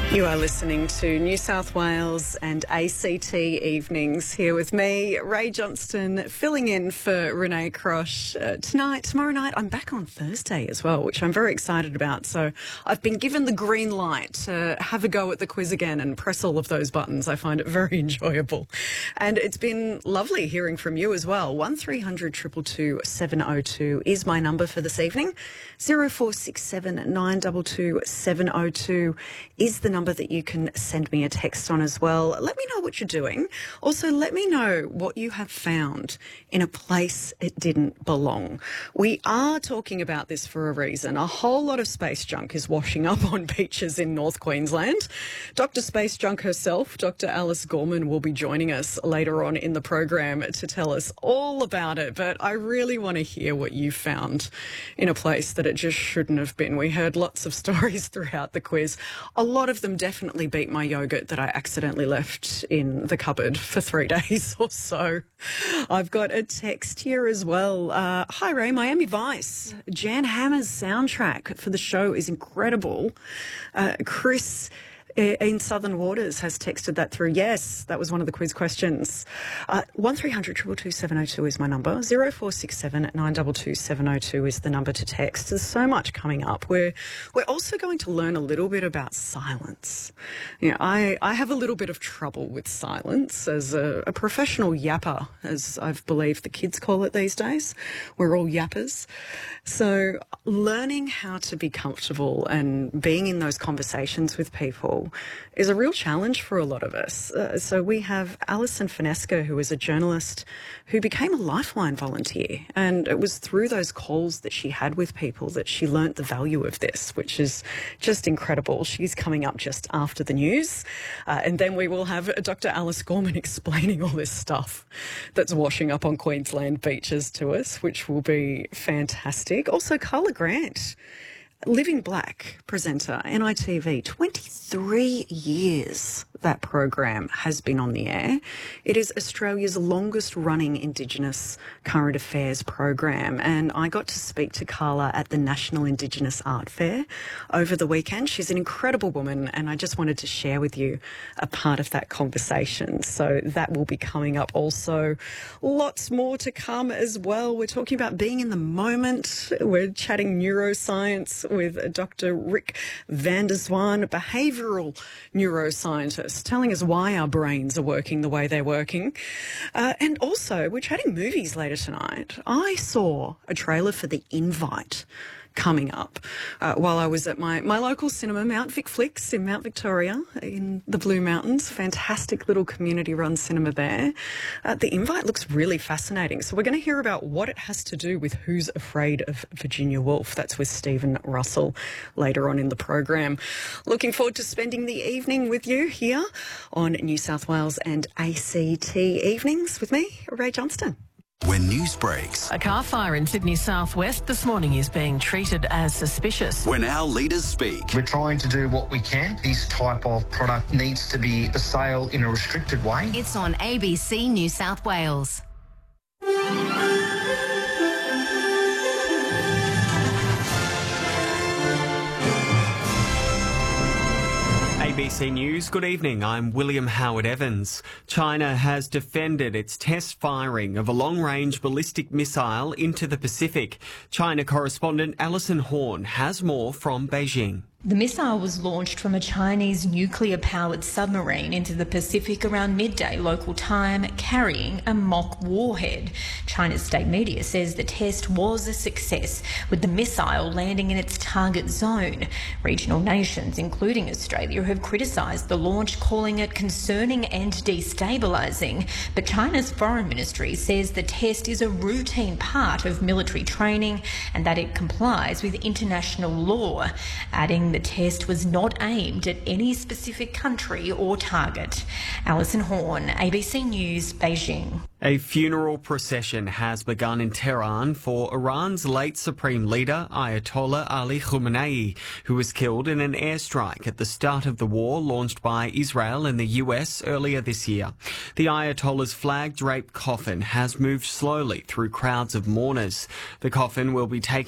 You are listening to New South Wales and ACT Evenings here with me, Ray Johnston, filling in for Renee Crosh. Tomorrow night, I'm back on Thursday as well, which I'm very excited about. So I've been given the green light to have a go at the quiz again and press all of those buttons. I find it very enjoyable. And it's been lovely hearing from you as well. 1300 222 702 is my number for this evening. 0467 922 702 is the number that you can send me a text on as well. Let me know what you're doing. Also, let me know what you have found in a place it didn't belong. We are talking about this for a reason. A whole lot of space junk is washing up on beaches in North Queensland. Dr. Space Junk herself, Dr. Alice Gorman, will be joining us later on in the program to tell us all about it. But I really want to hear what you found in a place that it just shouldn't have been. We heard lots of stories throughout the quiz. A lot of them definitely beat my yogurt that I accidentally left in the cupboard for 3 days or so. I've got a text here as well. Hi Ray, Miami Vice. Jan Hammer's soundtrack for the show is incredible. Chris in Southern Waters has texted that through. Yes, that was one of the quiz questions. 1300 222 702 is my number. 0467 922 702 is the number to text. There's so much coming up. We're also going to learn a little bit about silence. You know, I have a little bit of trouble with silence as a professional yapper, as I believe the kids call it these days. We're all yappers. So learning how to be comfortable and being in those conversations with people is a real challenge for a lot of us. So we have Alison Finesca, who is a journalist who became a Lifeline volunteer. And it was through those calls that she had with people that she learnt the value of this, which is just incredible. She's coming up just after the news. And then we will have Dr. Alice Gorman explaining all this stuff that's washing up on Queensland beaches to us, which will be fantastic. Also, Carla Grant, Living Black presenter, NITV, 23 years that program has been on the air. It is Australia's longest running Indigenous current affairs program, and I got to speak to Carla at the National Indigenous Art Fair over the weekend. She's an incredible woman, and I just wanted to share with you a part of that conversation. So that will be coming up also. Lots more to come as well. We're talking about being in the moment. We're chatting neuroscience with Dr. Rick van der Zwaan, a behavioural neuroscientist, telling us why our brains are working the way they're working. And also, we're chatting movies later tonight. I saw a trailer for The Invite coming up while I was at my local cinema, Mount Vic Flicks in Mount Victoria in the Blue Mountains. Fantastic little community-run cinema there. The Invite looks really fascinating. So we're going to hear about what it has to do with Who's Afraid of Virginia Woolf. That's with Stephen Russell later on in the program. Looking forward to spending the evening with you here on New South Wales and ACT Evenings with me, Ray Johnston. When news breaks, A car fire in Sydney southwest this morning is being treated as suspicious. when our leaders speak, We're trying to do what we can. This type of product needs to be for sale in a restricted way. It's on ABC New South Wales. ABC News, good evening. I'm William Howard Evans. China has defended its test firing of a long-range ballistic missile into the Pacific. China correspondent Alison Horn has more from Beijing. The missile was launched from a Chinese nuclear-powered submarine into the Pacific around midday local time, carrying a mock warhead. China's state media says the test was a success, with the missile landing in its target zone. Regional nations, including Australia, have criticised the launch, calling it concerning and destabilising. But China's foreign ministry says the test is a routine part of military training and that it complies with international law, adding the test was not aimed at any specific country or target. Alison Horn, ABC News, Beijing. A funeral procession has begun in Tehran for Iran's late supreme leader, Ayatollah Ali Khamenei, who was killed in an airstrike at the start of the war launched by Israel and the US earlier this year. The Ayatollah's flag-draped coffin has moved slowly through crowds of mourners. The coffin will be taken